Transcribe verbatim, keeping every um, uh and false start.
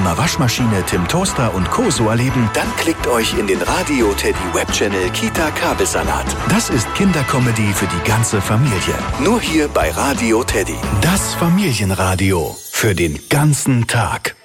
Wilma Waschmaschine, Tim Toaster und Co. so erleben, dann klickt euch in den Radio Teddy Webchannel Kita Kabelsalat. Das ist Kindercomedy für die ganze Familie. Nur hier bei Radio Teddy. Das Familienradio für den ganzen Tag.